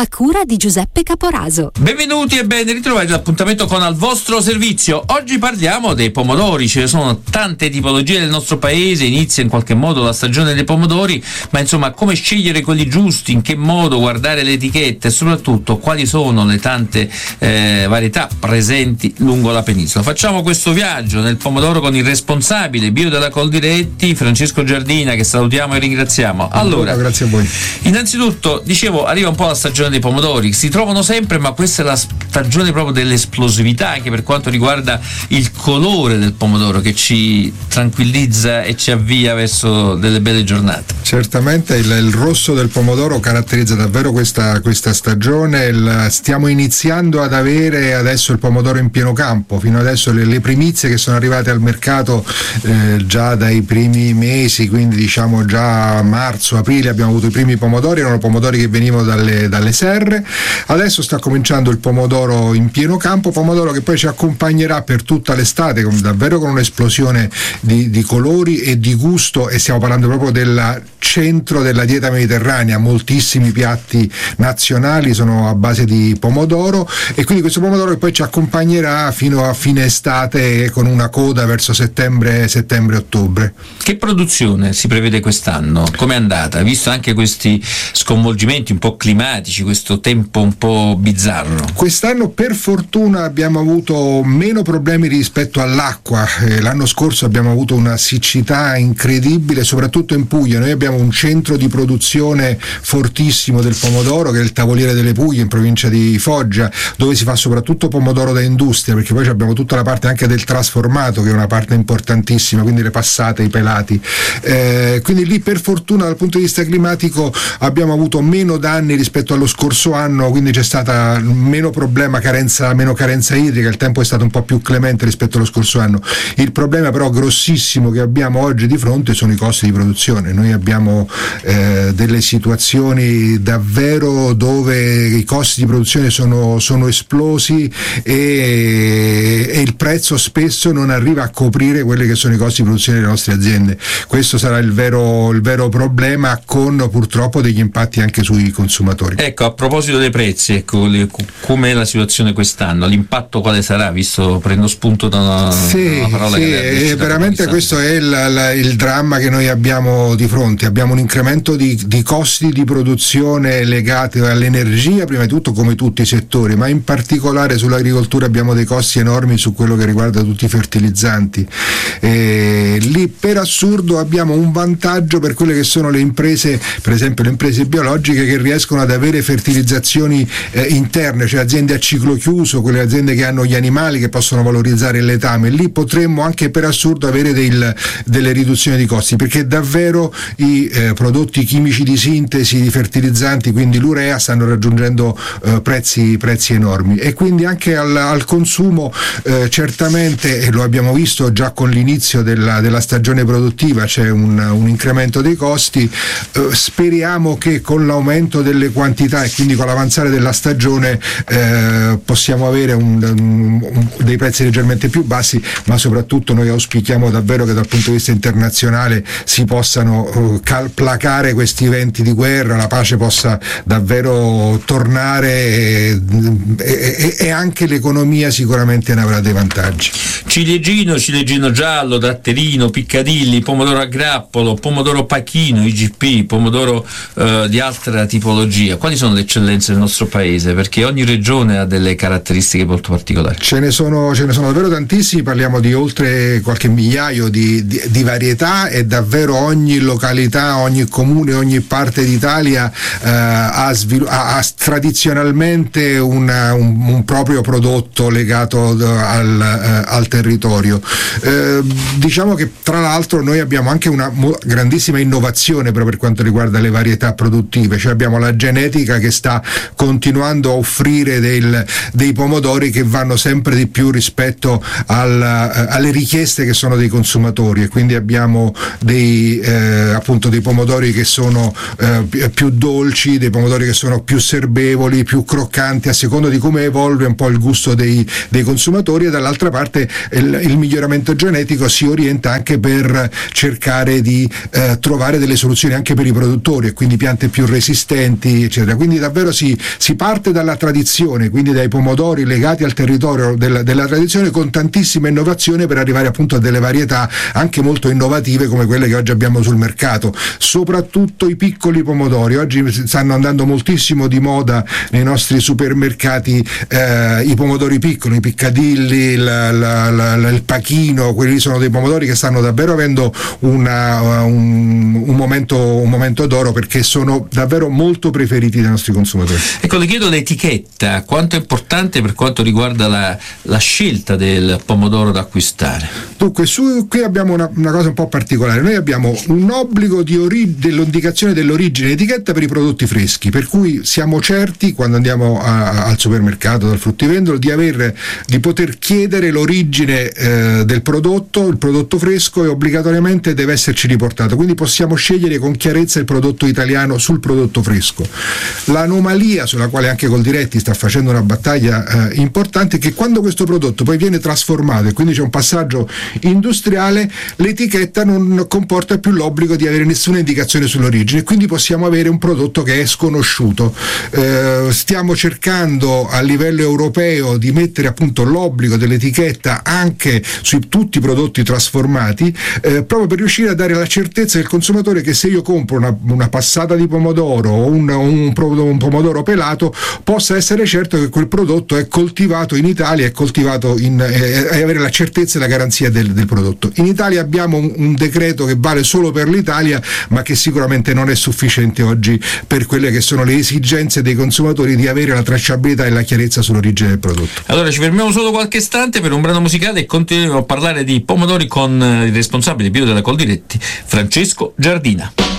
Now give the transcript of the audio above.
a cura di Giuseppe Caporaso. Benvenuti e ben ritrovati all'appuntamento con Al vostro servizio. Oggi parliamo dei pomodori, ce ne sono tante tipologie nel nostro paese, inizia in qualche modo la stagione dei pomodori, ma insomma come scegliere quelli giusti, in che modo guardare le etichette e soprattutto quali sono le tante varietà presenti lungo la penisola. Facciamo questo viaggio nel pomodoro con il responsabile bio della Coldiretti, Francesco Giardina, che salutiamo e ringraziamo. Allora, grazie a voi. Innanzitutto, dicevo, arriva un po' la stagione dei pomodori, si trovano sempre, ma questa è la stagione proprio dell'esplosività anche per quanto riguarda il colore del pomodoro, che ci tranquillizza e ci avvia verso delle belle giornate. Certamente il rosso del pomodoro caratterizza davvero questa stagione. Stiamo iniziando ad avere adesso il pomodoro in pieno campo. Fino adesso le primizie che sono arrivate al mercato già dai primi mesi, quindi diciamo già marzo, aprile, abbiamo avuto i primi pomodori, erano pomodori che venivano dalle serre. Adesso sta cominciando il pomodoro in pieno campo, pomodoro che poi ci accompagnerà per tutta l'estate, davvero con un'esplosione di colori e di gusto, e stiamo parlando proprio del centro della dieta mediterranea. Moltissimi piatti nazionali sono a base di pomodoro, e quindi questo pomodoro che poi ci accompagnerà fino a fine estate con una coda verso settembre-ottobre. Che produzione si prevede quest'anno? Com'è andata? Visto anche questi sconvolgimenti un po' climatici, questo tempo un po' bizzarro. Quest'anno per fortuna abbiamo avuto meno problemi rispetto all'acqua. L'anno scorso abbiamo avuto una siccità incredibile, soprattutto in Puglia. Noi abbiamo un centro di produzione fortissimo del pomodoro, che è il Tavoliere delle Puglie in provincia di Foggia, dove si fa soprattutto pomodoro da industria, perché poi abbiamo tutta la parte anche del trasformato, che è una parte importantissima, quindi le passate, i pelati. Quindi lì per fortuna dal punto di vista climatico abbiamo avuto meno danni rispetto allo scorso anno, quindi c'è stata meno problema, meno carenza idrica, il tempo è stato un po' più clemente rispetto allo scorso anno. Il problema però grossissimo che abbiamo oggi di fronte sono i costi di produzione. Noi abbiamo delle situazioni davvero dove i costi di produzione sono esplosi e il prezzo spesso non arriva a coprire quelli che sono i costi di produzione delle nostre aziende. Questo sarà il vero problema, con purtroppo degli impatti anche sui consumatori. Ecco, a proposito dei prezzi, com'è la situazione quest'anno? L'impatto quale sarà? Visto, prendo spunto da una parola che veramente questo è il dramma che noi abbiamo di fronte. Abbiamo un incremento di costi di produzione legati all'energia, prima di tutto, come tutti i settori, ma in particolare sull'agricoltura abbiamo dei costi enormi su quello che riguarda tutti i fertilizzanti. Lì per assurdo abbiamo un vantaggio per quelle che sono le imprese, per esempio le imprese biologiche, che riescono ad avere fertilizzazioni interne, cioè aziende a ciclo chiuso, quelle aziende che hanno gli animali che possono valorizzare il letame. Lì potremmo anche per assurdo avere delle riduzioni di costi, perché davvero i prodotti chimici di sintesi di fertilizzanti, quindi l'urea, stanno raggiungendo prezzi enormi, e quindi anche al consumo certamente, e lo abbiamo visto già con l'inizio della stagione produttiva, c'è un incremento dei costi. Speriamo che con l'aumento delle quantità e quindi con l'avanzare della stagione possiamo avere dei prezzi leggermente più bassi, ma soprattutto noi auspichiamo davvero che dal punto di vista internazionale si possano placare questi venti di guerra, la pace possa davvero tornare e anche l'economia sicuramente ne avrà dei vantaggi. Ciliegino giallo, datterino, piccadilli, pomodoro a grappolo, pomodoro pachino, IGP, pomodoro di altra tipologia. Quali sono le eccellenze del nostro paese? Perché ogni regione ha delle caratteristiche molto particolari. Ce ne sono davvero tantissimi, parliamo di oltre qualche migliaio di varietà, e davvero ogni località, ogni comune, ogni parte d'Italia ha tradizionalmente un proprio prodotto legato al territorio. Diciamo che tra l'altro noi abbiamo anche una grandissima innovazione proprio per quanto riguarda le varietà produttive, cioè abbiamo la genetica che sta continuando a offrire dei pomodori che vanno sempre di più rispetto alle richieste che sono dei consumatori, e quindi abbiamo appunto dei pomodori che sono più dolci, dei pomodori che sono più serbevoli, più croccanti, a seconda di come evolve un po' il gusto dei consumatori. E dall'altra parte il miglioramento genetico si orienta anche per cercare di trovare delle soluzioni anche per i produttori, e quindi piante più resistenti, eccetera. Quindi davvero si parte dalla tradizione, quindi dai pomodori legati al territorio della tradizione, con tantissima innovazione per arrivare appunto a delle varietà anche molto innovative come quelle che oggi abbiamo sul mercato. Soprattutto i piccoli pomodori, oggi stanno andando moltissimo di moda nei nostri supermercati i pomodori piccoli, i piccadilli, il pachino. Quelli sono dei pomodori che stanno davvero avendo un momento d'oro, perché sono davvero molto preferiti dai nostri consumatori. Ecco, le chiedo l'etichetta, quanto è importante per quanto riguarda la scelta del pomodoro da acquistare? Dunque, qui abbiamo una cosa un po' particolare. Noi abbiamo un obbligo dell'indicazione dell'origine etichetta per i prodotti freschi, per cui siamo certi, quando andiamo al supermercato, dal fruttivendolo, di poter chiedere l'origine del prodotto, il prodotto fresco, e obbligatoriamente deve esserci riportato, quindi possiamo scegliere con chiarezza il prodotto italiano sul prodotto fresco. L'anomalia sulla quale anche Coldiretti sta facendo una battaglia importante è che quando questo prodotto poi viene trasformato e quindi c'è un passaggio industriale, l'etichetta non comporta più l'obbligo di avere nessuna indicazione sull'origine, quindi possiamo avere un prodotto che è sconosciuto. Stiamo cercando a livello europeo di mettere appunto l'obbligo dell'etichetta anche su tutti i prodotti trasformati, proprio per riuscire a dare la certezza del consumatore che se io compro una passata di pomodoro o un pomodoro pelato, possa essere certo che quel prodotto è coltivato in Italia, è coltivato e avere la certezza e la garanzia del prodotto. In Italia abbiamo un decreto che vale solo per l'Italia, ma che sicuramente non è sufficiente oggi per quelle che sono le esigenze dei consumatori di avere la tracciabilità e la chiarezza sull'origine del prodotto. Allora ci fermiamo solo qualche istante per un brano musicale e continuiamo a parlare di pomodori con il responsabile bio della Coldiretti, Francesco Giardina.